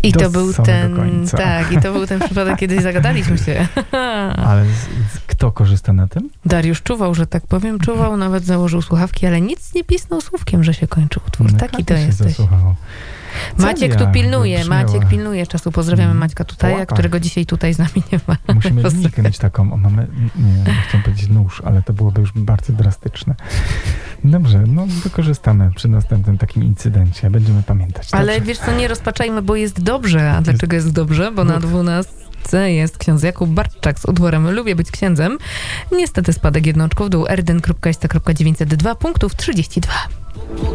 I to był ten przypadek, kiedy zagadaliśmy się. Ale kto korzysta na tym? Dariusz czuwał, że tak powiem. Czuwał, nawet założył słuchawki, ale nic nie pisnął słówkiem, że się kończy utwór. Taki to jesteś. Maciek tu pilnuje. Maciek pilnuje czasu. Pozdrawiamy Maćka Tutaja, którego dzisiaj tutaj z nami nie ma. Musimy linijkę mieć taką. Mamy, nie chciałem powiedzieć nóż, ale to byłoby już bardzo drastyczne. Dobrze, wykorzystamy przy następnym takim incydencie. Będziemy pamiętać. Ale dobrze. wiesz co, nie rozpaczajmy, bo jest dobrze. A dlaczego jest dobrze? Bo na 12 jest ksiądz Jakub Bartczak z utworem Lubię być księdzem. Niestety spadek jednoczków w dół. rdn.st.902 punktów 32.